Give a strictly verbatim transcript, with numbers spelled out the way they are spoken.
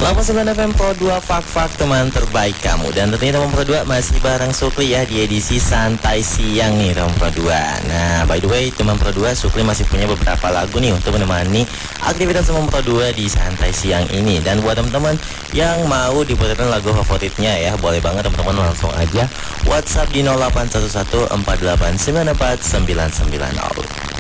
delapan puluh sembilan F M Pro dua, Fak-Fak teman terbaik kamu. Dan tentunya teman Pro dua masih bareng Sukli ya di edisi santai siang nih teman Pro dua. Nah by the way teman Pro dua, Sukli masih punya beberapa lagu nih untuk menemani aktivitas teman Pro dua di santai siang ini. Dan buat teman-teman yang mau diputarkan lagu favoritnya ya, boleh banget teman-teman langsung aja WhatsApp di nol delapan satu satu empat delapan sembilan empat sembilan sembilan nol.